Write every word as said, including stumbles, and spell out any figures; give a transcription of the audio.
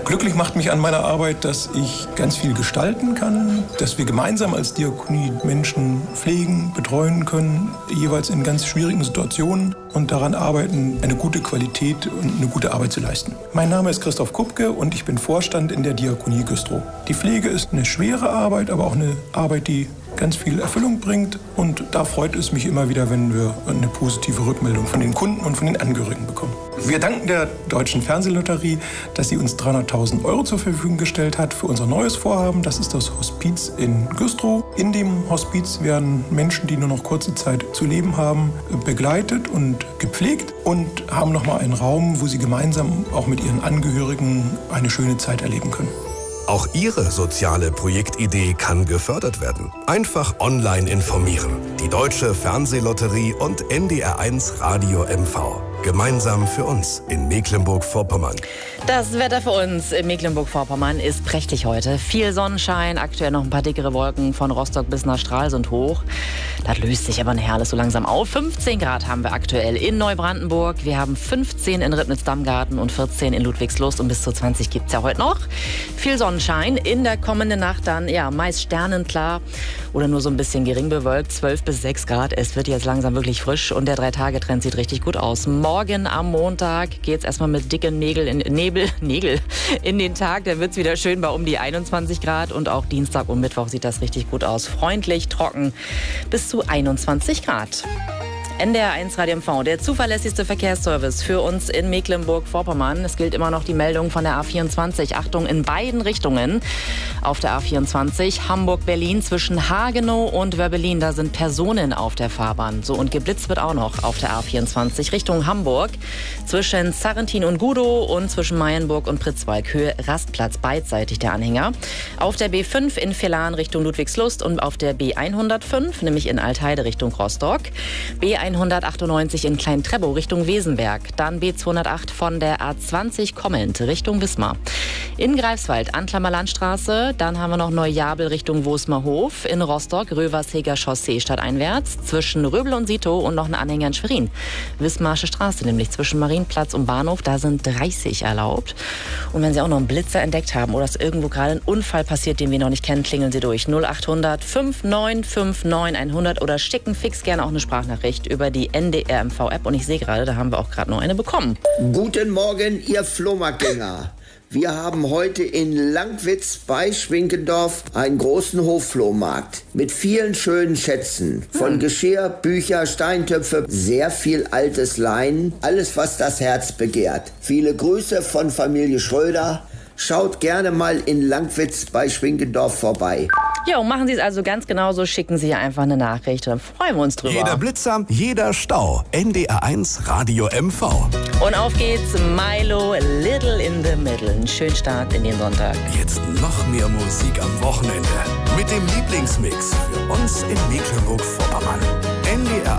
Glücklich macht mich an meiner Arbeit, dass ich ganz viel gestalten kann, dass wir gemeinsam als Diakonie Menschen pflegen, betreuen können, jeweils in ganz schwierigen Situationen und daran arbeiten, eine gute Qualität und eine gute Arbeit zu leisten. Mein Name ist Christoph Kupke und ich bin Vorstand in der Diakonie Güstrow. Die Pflege ist eine schwere Arbeit, aber auch eine Arbeit, die ganz viel Erfüllung bringt. Und da freut es mich immer wieder, wenn wir eine positive Rückmeldung von den Kunden und von den Angehörigen bekommen. Wir danken der Deutschen Fernsehlotterie, dass sie uns dreihunderttausend Euro zur Verfügung gestellt hat für unser neues Vorhaben. Das ist das Hospiz in Güstrow. In dem Hospiz werden Menschen, die nur noch kurze Zeit zu leben haben, begleitet und gepflegt und haben nochmal einen Raum, wo sie gemeinsam auch mit ihren Angehörigen eine schöne Zeit erleben können. Auch Ihre soziale Projektidee kann gefördert werden. Einfach online informieren. Die Deutsche Fernsehlotterie und N D R eins Radio M V. Gemeinsam für uns in Mecklenburg-Vorpommern. Das Wetter für uns in Mecklenburg-Vorpommern ist prächtig heute. Viel Sonnenschein, aktuell noch ein paar dickere Wolken von Rostock bis nach Stralsund hoch. Das löst sich aber nachher alles so langsam auf. fünfzehn Grad haben wir aktuell in Neubrandenburg. Wir haben fünfzehn in Ribnitz-Dammgarten und vierzehn in Ludwigslust. Und bis zu zwanzig gibt es ja heute noch. Viel Sonnenschein. In der kommenden Nacht dann ja meist sternenklar oder nur so ein bisschen gering bewölkt. zwölf bis sechs Grad. Es wird jetzt langsam wirklich frisch und der Drei-Tage-Trend sieht richtig gut aus. Morgen am Montag geht es erstmal mit dicken Nägel in, Nebel, Nägel in den Tag. Da wird es wieder schön bei um die einundzwanzig Grad. Und auch Dienstag und Mittwoch sieht das richtig gut aus. Freundlich, trocken bis zu einundzwanzig Grad. N D R eins Radio M V, der zuverlässigste Verkehrsservice für uns in Mecklenburg-Vorpommern. Es gilt immer noch die Meldung von der A vierundzwanzig. Achtung, in beiden Richtungen auf der A vierundzwanzig. Hamburg-Berlin zwischen Hagenow und Wörbelin. Da sind Personen auf der Fahrbahn. So, und geblitzt wird auch noch auf der A vierundzwanzig Richtung Hamburg. Zwischen Sarrentin und Gudow und zwischen Mayenburg und Pritzwalk. Höhe Rastplatz, beidseitig der Anhänger. Auf der B fünf in Villahn Richtung Ludwigslust und auf der B hundertfünf, nämlich in Altheide Richtung Rostock. B hundertachtundneunzig in Klein-Treppow Richtung Wesenberg. Dann B zweihundertacht von der A zwanzig kommend Richtung Wismar. In Greifswald, Antlammer Landstraße. Dann haben wir noch Neujabel Richtung Wosmerhof. In Rostock, Röversheger Chaussee stadteinwärts. Zwischen Röbel und Sito und noch eine Anhänger in Schwerin. Wismarsche Straße, nämlich zwischen Marienplatz und Bahnhof. Da sind dreißig erlaubt. Und wenn Sie auch noch einen Blitzer entdeckt haben oder es irgendwo gerade ein Unfall passiert, den wir noch nicht kennen, klingeln Sie durch. null achthundert fünf neun fünf neun hundert oder schicken fix gerne auch eine Sprachnachricht über die N D R M V-App. Und ich sehe gerade, da haben wir auch gerade noch eine bekommen. Guten Morgen, ihr Flohmarktgänger. Wir haben heute in Langwitz bei Schwinkendorf einen großen Hofflohmarkt mit vielen schönen Schätzen. Von hm. Geschirr, Bücher, Steintöpfe, sehr viel altes Leinen. Alles, was das Herz begehrt. Viele Grüße von Familie Schröder. Schaut gerne mal in Langwitz bei Schwinkendorf vorbei. Jo, machen Sie es also ganz genauso, schicken Sie hier einfach eine Nachricht, dann freuen wir uns drüber. Jeder Blitzer, jeder Stau. N D R eins Radio M V. Und auf geht's, Milo, Little in the Middle. Einen schönen Start in den Sonntag. Jetzt noch mehr Musik am Wochenende. Mit dem Lieblingsmix für uns in Mecklenburg-Vorpommern. N D R